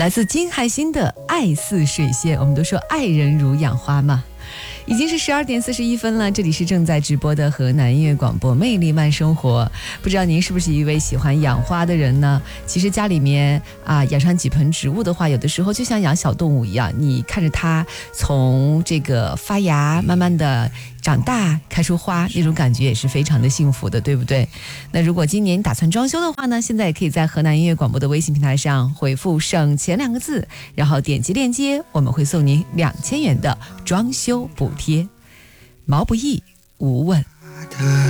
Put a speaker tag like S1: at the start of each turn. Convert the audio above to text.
S1: 来自金海心的爱似水仙，我们都说爱人如养花嘛。已经是12点41分了，这里是正在直播的河南音乐广播魅力慢生活。不知道您是不是一位喜欢养花的人呢？其实家里面养上几盆植物的话，有的时候就像养小动物一样，你看着它从这个发芽慢慢的长大开出花，那种感觉也是非常的幸福的，对不对？那如果今年你打算装修的话呢，现在也可以在河南音乐广播的微信平台上回复省钱2个字，然后点击链接，我们会送您2000元的装修补贴，毛不易无问。